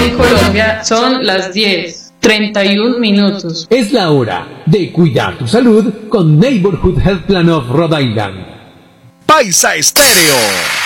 En Colombia son las 10:31. Es la hora de cuidar tu salud con Neighborhood Health Plan of Rhode Island. Paisa Estéreo.